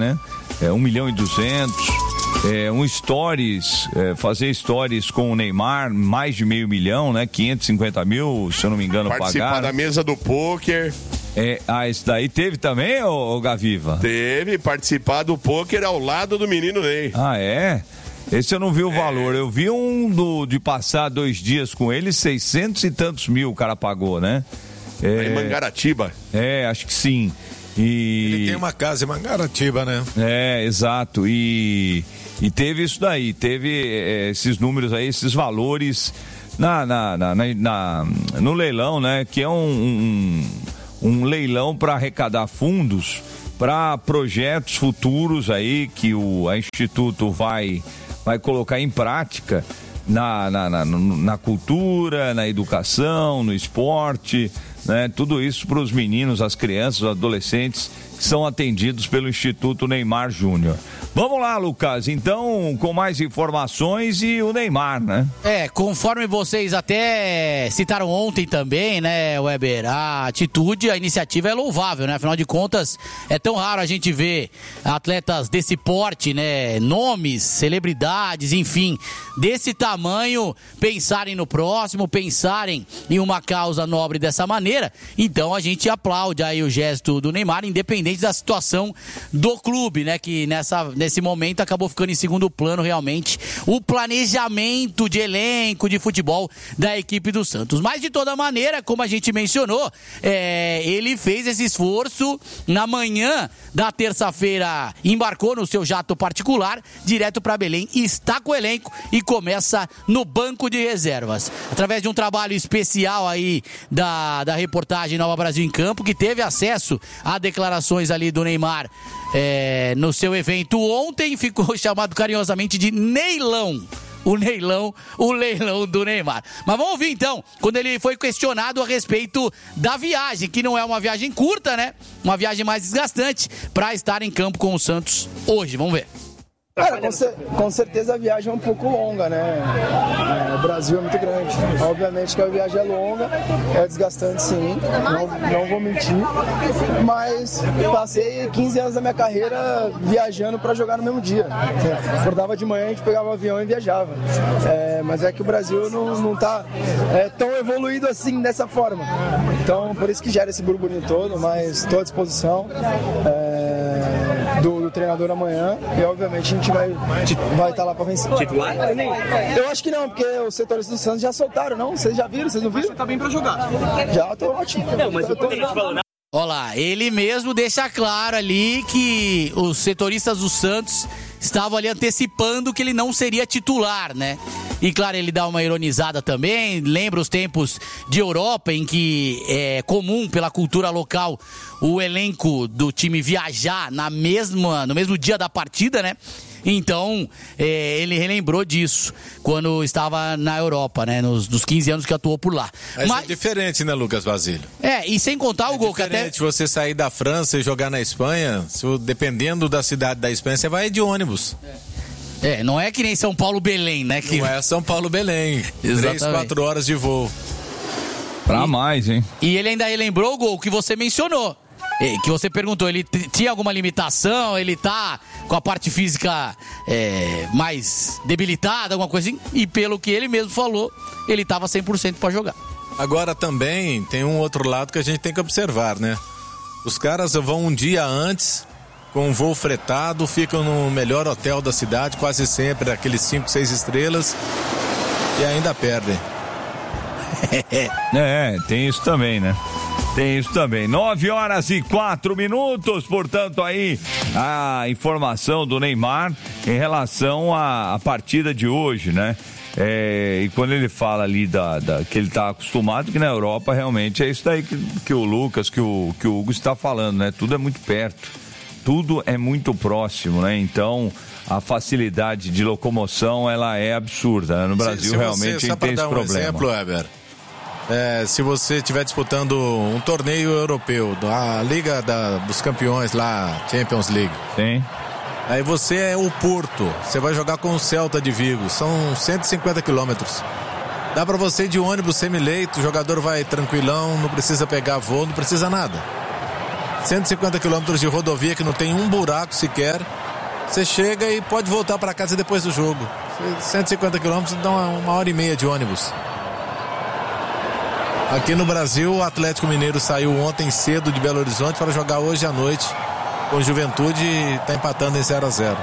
né? 1.200.000. Um stories, fazer stories com o Neymar, mais de 500 mil, né? 550 mil, se eu não me engano, participar pagaram. da mesa do pôquer. Esse daí teve também, ô Gaviva? Teve, participar do pôquer ao lado do menino Ney. Ah, é? Esse eu não vi o valor. Eu vi de passar 2 dias com ele, 600 e tantos mil o cara pagou, né? Em Mangaratiba. Acho que sim. Ele tem uma casa em Mangaratiba, né? Exato. E teve isso daí, teve esses números aí, esses valores no leilão, né? Que é um leilão para arrecadar fundos para projetos futuros aí que a Instituto vai colocar em prática na cultura, na educação, no esporte, né? Tudo isso para os meninos, as crianças, os adolescentes que são atendidos pelo Instituto Neymar Júnior. Vamos lá, Lucas, então, com mais informações e o Neymar, né? Conforme vocês até citaram ontem também, né, Weber, a atitude, a iniciativa é louvável, né? Afinal de contas, é tão raro a gente ver atletas desse porte, né, nomes, celebridades, enfim, desse tamanho, pensarem no próximo, pensarem em uma causa nobre dessa maneira. Então a gente aplaude aí o gesto do Neymar, independente da situação do clube, né, que nesse momento acabou ficando em segundo plano realmente o planejamento de elenco de futebol da equipe do Santos. Mas de toda maneira, como a gente mencionou, ele fez esse esforço na manhã da terça-feira, embarcou no seu jato particular direto para Belém, está com o elenco e começa no banco de reservas. Através de um trabalho especial aí da reportagem Nova Brasil em Campo, que teve acesso a declarações ali do Neymar no seu evento ontem, ficou chamado carinhosamente de Neilão. O leilão do Neymar. Mas vamos ouvir então, quando ele foi questionado a respeito da viagem, que não é uma viagem curta, né? Uma viagem mais desgastante para estar em campo com o Santos hoje. Vamos ver. Cara, com certeza a viagem é um pouco longa, né? O Brasil é muito grande. Obviamente que a viagem é longa, é desgastante sim, não vou mentir. Mas passei 15 anos da minha carreira viajando para jogar no mesmo dia. Acordava de manhã, a gente pegava o avião e viajava. Mas é que o Brasil não tá tão evoluído assim, dessa forma. Então, por isso que gera esse burburinho todo, mas estou à disposição do treinador amanhã e obviamente a gente vai estar lá para vencer. Titular? Eu acho que não, porque os setores do Santos já soltaram, não? Vocês já viram? Vocês não viram? Você tá bem para jogar. Já, tô ótimo. Não, mas o que a gente falou, olha lá, ele mesmo deixa claro ali que os setoristas do Santos estavam ali antecipando que ele não seria titular, né? E claro, ele dá uma ironizada também, lembra os tempos de Europa em que é comum pela cultura local o elenco do time viajar no mesmo dia da partida, né? Então, ele relembrou disso quando estava na Europa, né? Nos 15 anos que atuou por lá. Mas é diferente, né, Lucas Basílio? E sem contar o gol que até... É diferente você sair da França e jogar na Espanha, dependendo da cidade da Espanha, você vai de ônibus. Não é que nem São Paulo-Belém, né? Não é São Paulo-Belém. 3-4 horas de voo. Pra mais, hein? E ele ainda relembrou o gol que você mencionou. Que você perguntou, ele tinha alguma limitação, ele tá com a parte física mais debilitada, alguma coisa assim, e pelo que ele mesmo falou, ele tava 100% para jogar. Agora também tem um outro lado que a gente tem que observar, né? Os caras vão um dia antes, com um voo fretado, ficam no melhor hotel da cidade, quase sempre, aqueles 5, 6 estrelas, e ainda perdem. Tem isso também, né? Tem isso também. 9h04, portanto, aí a informação do Neymar em relação à partida de hoje, né? E quando ele fala ali que ele está acostumado, que na Europa realmente é isso daí que o Lucas, que o Hugo está falando, né? Tudo é muito perto, tudo é muito próximo, né? Então a facilidade de locomoção ela é absurda, né? No Brasil realmente a gente tem esse problema. Um exemplo, Weber. Se você estiver disputando um torneio europeu, a Liga dos Campeões lá, Champions League. Sim. Aí você é o Porto, você vai jogar com o Celta de Vigo, são 150 quilômetros. Dá pra você ir de ônibus semileito, o jogador vai tranquilão, não precisa pegar voo, não precisa nada. 150 quilômetros de rodovia que não tem um buraco sequer. Você chega e pode voltar para casa depois do jogo. 150 quilômetros dá 1h30 de ônibus. Aqui no Brasil, o Atlético Mineiro saiu ontem cedo de Belo Horizonte para jogar hoje à noite com Juventude e está empatando em 0-0.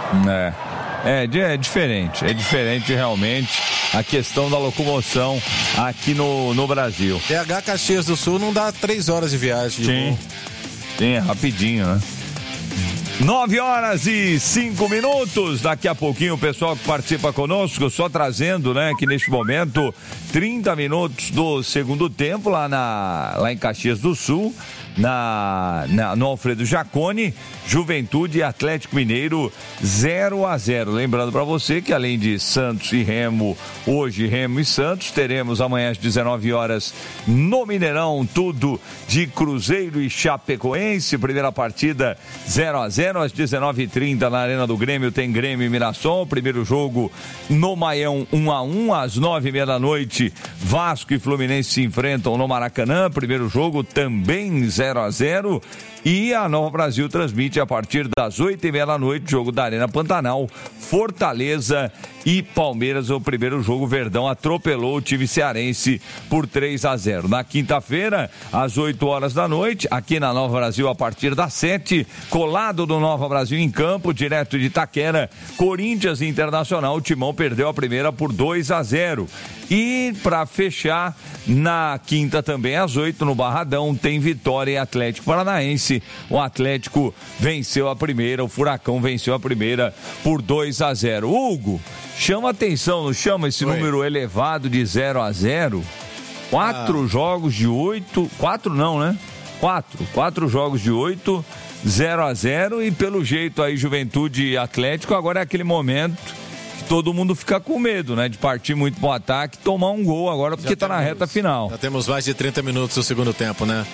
É diferente realmente a questão da locomoção aqui no Brasil. TH Caxias do Sul não dá 3 horas de viagem. Sim, é rapidinho, né? 9h05. Daqui a pouquinho o pessoal que participa conosco, só trazendo, né, que neste momento 30 minutos do segundo tempo lá em Caxias do Sul, no Alfredo Jaconi, Juventude e Atlético Mineiro 0-0. Lembrando para você que além de Santos e Remo, hoje Remo e Santos, teremos amanhã às 19 horas no Mineirão, tudo de Cruzeiro e Chapecoense. Primeira partida 0-0. Às 19h30 na Arena do Grêmio tem Grêmio e Mirassol. Primeiro jogo no Maião 1-1. Às 9h30 da noite, Vasco e Fluminense se enfrentam no Maracanã. Primeiro jogo também 0-0. E a Nova Brasil transmite a partir das 8h30 da noite, jogo da Arena Pantanal, Fortaleza e Palmeiras. O primeiro jogo, Verdão atropelou o time cearense por 3-0. Na quinta-feira, às 8 horas da noite, aqui na Nova Brasil, a partir das 7, colado do Nova Brasil em campo, direto de Itaquera, Corinthians Internacional. O Timão perdeu a primeira por 2-0. E para fechar, na quinta também às 8, no Barradão, tem Vitória e Atlético Paranaense. O Atlético venceu a primeira, o Furacão venceu a primeira por 2-0. Hugo, chama atenção, não chama esse número elevado de 0-0? 4 jogos de 8, 4 não, né? 4 jogos de 8, 0-0, e pelo jeito aí Juventude e Atlético, agora é aquele momento que todo mundo fica com medo, né? De partir muito pro ataque, tomar um gol agora, porque tá na reta final. Já temos mais de 30 minutos do segundo tempo, né?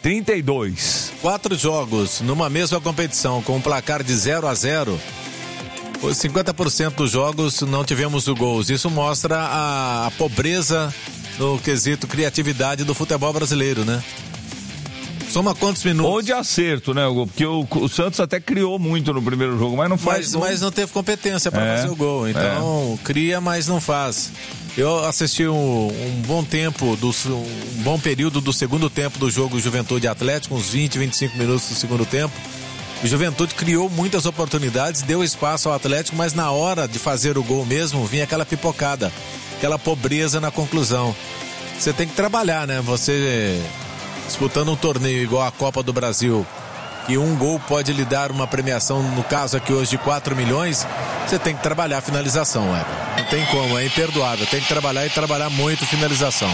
32. 4 jogos numa mesma competição, com um placar de 0-0. Os 50% dos jogos não tivemos gols. Isso mostra a pobreza no quesito criatividade do futebol brasileiro, né? Soma quantos minutos? Ou de acerto, né, Hugo? Porque o Santos até criou muito no primeiro jogo, mas não faz. Mas não teve competência para fazer o gol. Então, cria, mas não faz. Eu assisti um bom tempo, um bom período do segundo tempo do jogo Juventude Atlético, uns 20, 25 minutos do segundo tempo. O Juventude criou muitas oportunidades, deu espaço ao Atlético, mas na hora de fazer o gol mesmo, vinha aquela pipocada, aquela pobreza na conclusão. Você tem que trabalhar, né? Você disputando um torneio igual a Copa do Brasil, e um gol pode lhe dar uma premiação, no caso aqui hoje de 4 milhões, você tem que trabalhar a finalização, não tem como, é imperdoável, tem que trabalhar e trabalhar muito finalização.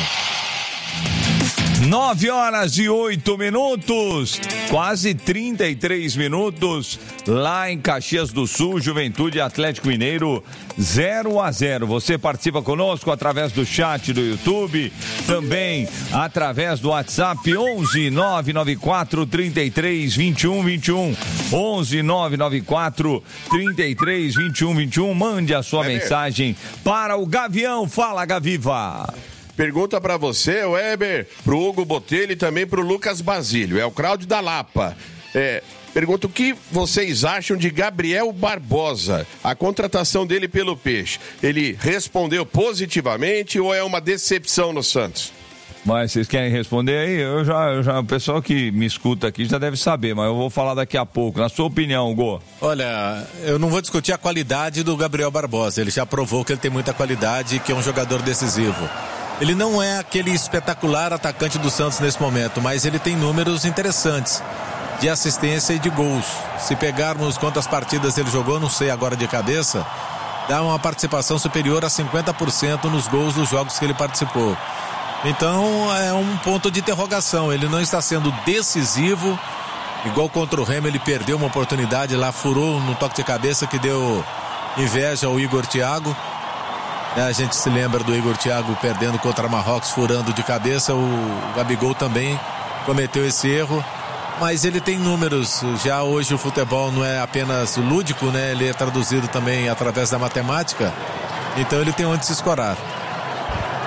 9h08, quase 33 minutos, lá em Caxias do Sul, Juventude e Atlético Mineiro 0-0. Você participa conosco através do chat do YouTube, também através do WhatsApp 11 994 33 21 21, 11 994 33 21 21. Mande a sua mensagem para o Gavião. Fala, Gaviva. Pergunta pra você, Weber, pro Hugo Botelho e também pro Lucas Basílio. É o Cláudio da Lapa. Pergunta o que vocês acham de Gabriel Barbosa, a contratação dele pelo Peixe. Ele respondeu positivamente ou é uma decepção no Santos? Mas vocês querem responder aí? Eu já, o pessoal que me escuta aqui já deve saber, mas eu vou falar daqui a pouco. Na sua opinião, Hugo? Olha, eu não vou discutir a qualidade do Gabriel Barbosa. Ele já provou que ele tem muita qualidade e que é um jogador decisivo. Ele não é aquele espetacular atacante do Santos nesse momento, mas ele tem números interessantes de assistência e de gols. Se pegarmos quantas partidas ele jogou, não sei agora de cabeça, dá uma participação superior a 50% nos gols dos jogos que ele participou. Então é um ponto de interrogação. Ele não está sendo decisivo, igual contra o Remo, ele perdeu uma oportunidade lá, furou no toque de cabeça que deu inveja ao Igor Thiago. A gente se lembra do Igor Thiago perdendo contra Marrocos, furando de cabeça. O Gabigol também cometeu esse erro, mas ele tem números. Já hoje o futebol não é apenas lúdico, né? Ele é traduzido também através da matemática, então ele tem onde se escorar.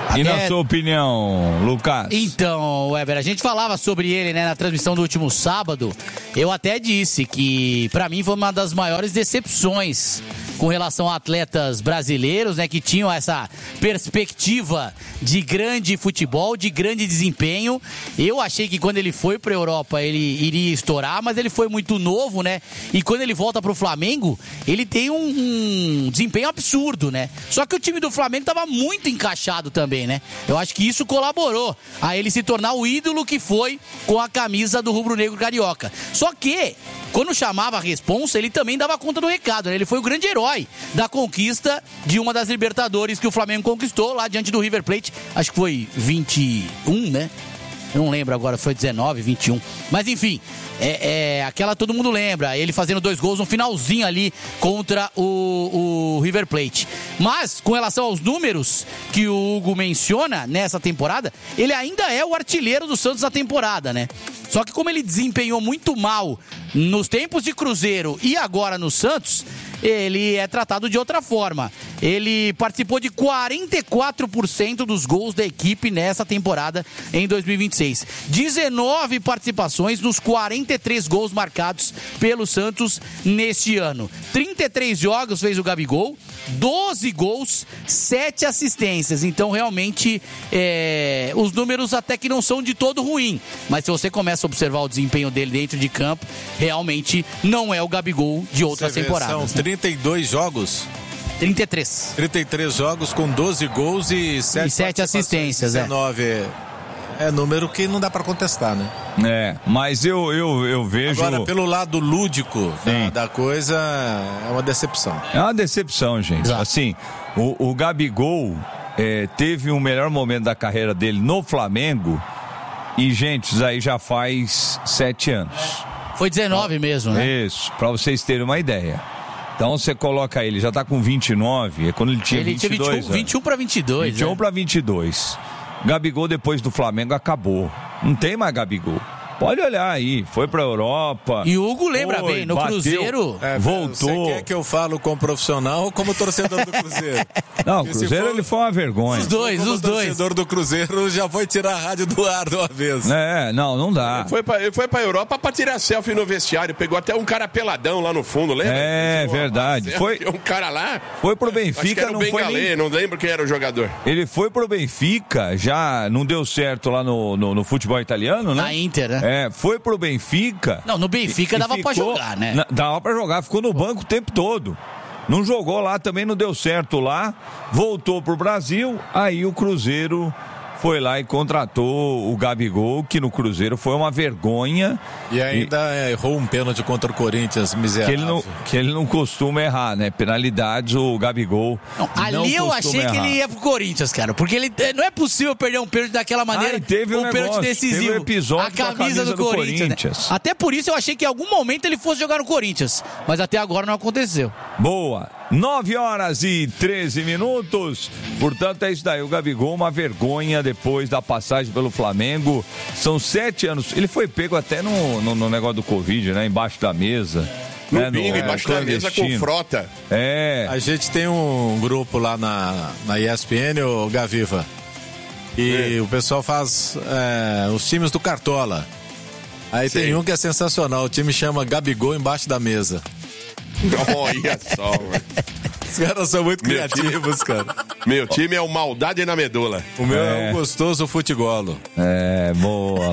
E na sua opinião, Lucas? Então, Weber, a gente falava sobre ele, né, na transmissão do último sábado. Eu até disse que, pra mim, foi uma das maiores decepções com relação a atletas brasileiros, né, que tinham essa perspectiva de grande futebol, de grande desempenho. Eu achei que quando ele foi pra Europa ele iria estourar, mas ele foi muito novo, né? E quando ele volta pro Flamengo, ele tem um desempenho absurdo, né? Só que o time do Flamengo tava muito encaixado também, né? Eu acho que isso colaborou a ele se tornar o ídolo que foi com a camisa do rubro-negro carioca. Só que quando chamava a responsa, ele também dava conta do recado, né? Ele foi o grande herói da conquista de uma das Libertadores que o Flamengo conquistou lá diante do River Plate. Acho que foi 21, né? Eu não lembro agora, foi 19, 21. Mas enfim, aquela todo mundo lembra. Ele fazendo 2 gols no finalzinho ali contra o River Plate. Mas, com relação aos números que o Hugo menciona nessa temporada, ele ainda é o artilheiro do Santos na temporada, né? Só que como ele desempenhou muito mal nos tempos de Cruzeiro e agora no Santos, ele é tratado de outra forma. Ele participou de 44% dos gols da equipe nessa temporada em 2026. 19 participações nos 43 gols marcados pelo Santos neste ano. 33 jogos fez o Gabigol, 12 gols, 7 assistências. Então, realmente, os números até que não são de todo ruim. Mas se você começa a observar o desempenho dele dentro de campo, realmente não é o Gabigol de outras temporadas. São 32 jogos. 33. 33 jogos com 12 gols e 7 assistências. 19 é número que não dá pra contestar, né? Mas eu vejo... Agora, pelo lado lúdico da coisa, é uma decepção. É uma decepção, gente. Exato. Assim, o Gabigol teve o melhor momento da carreira dele no Flamengo e, gente, isso aí já faz 7 anos. Foi 19 mesmo, né? Isso, pra vocês terem uma ideia. Então você coloca ele, já tá com 29, é quando ele tinha 22 anos. 21 para 22. 21 para 22. Gabigol depois do Flamengo acabou. Não tem mais Gabigol. Pode olhar aí, foi pra Europa. E o Hugo lembra bem, no bateu, Cruzeiro voltou. Você quer que eu falo como profissional ou como torcedor do Cruzeiro? Não, o Cruzeiro ele foi uma vergonha. Os dois. O torcedor do Cruzeiro já foi tirar a rádio do ar de uma vez. Não dá. Ele foi pra Europa pra tirar selfie no vestiário, pegou até um cara peladão lá no fundo, lembra? Verdade. Foi um cara lá. Foi pro Benfica, acho que era o Bengalê, não lembro quem era o jogador. Ele foi pro Benfica, já não deu certo lá no futebol italiano, né? Na Inter, né? Foi pro Benfica. Não, no Benfica dava pra jogar, né? Dava pra jogar, ficou no banco o tempo todo. Não jogou lá, também não deu certo lá. Voltou pro Brasil, aí o Cruzeiro foi lá e contratou o Gabigol, que no Cruzeiro foi uma vergonha. E ainda errou um pênalti contra o Corinthians, miserável. Que ele não costuma errar, né? Penalidades, o Gabigol ali eu achei que ele ia pro Corinthians, cara. Porque ele não é possível perder um pênalti daquela maneira. Teve um pênalti decisivo. Teve um episódio a camisa do Corinthians. Né? Até por isso eu achei que em algum momento ele fosse jogar no Corinthians. Mas até agora não aconteceu. Boa. 9h13. Portanto, é isso daí. O Gabigol, uma vergonha depois da passagem pelo Flamengo. São 7 anos. Ele foi pego até no negócio do Covid, né? Embaixo da mesa. No bingo, embaixo da mesa com frota. A gente tem um grupo lá na ESPN, o Gaviva. E o pessoal faz os times do Cartola. Aí tem um que é sensacional. O time chama Gabigol embaixo da mesa. Olha só, mano. Os caras são muito criativos, cara. Meu time é o Maldade na Medula. O meu é o gostoso futegolo. Boa.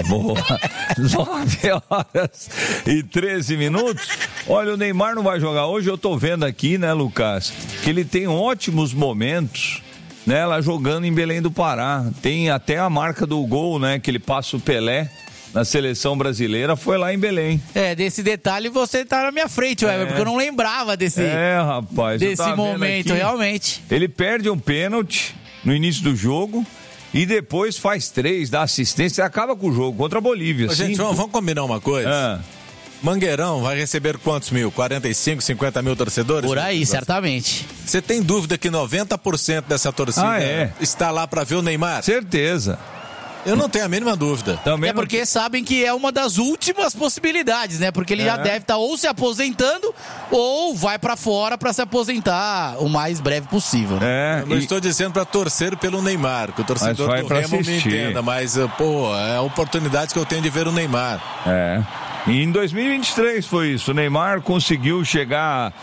9h13. Olha, o Neymar não vai jogar hoje. Eu tô vendo aqui, né, Lucas, que ele tem ótimos momentos, né, lá jogando em Belém do Pará. Tem até a marca do gol, né, que ele passa o Pelé na seleção brasileira, foi lá em Belém. Desse detalhe você tá na minha frente, Weber, porque eu não lembrava desse momento, realmente. Ele perde um pênalti no início do jogo e depois faz 3, dá assistência e acaba com o jogo contra a Bolívia. Gente, vamos combinar uma coisa? Mangueirão vai receber quantos mil? 45, 50 mil torcedores? Por aí, certamente. Você tem dúvida que 90% dessa torcida está lá para ver o Neymar? Certeza. Eu não tenho a mínima dúvida. Também É porque sabem que é uma das últimas possibilidades, né? Porque ele já deve estar ou se aposentando ou vai pra fora pra se aposentar o mais breve possível. Né? Eu não estou dizendo pra torcer pelo Neymar, que o torcedor vai do pra Remo me assistir. entenda, mas, pô, é a oportunidade que eu tenho de ver o Neymar. E em 2023 foi isso. O Neymar conseguiu chegar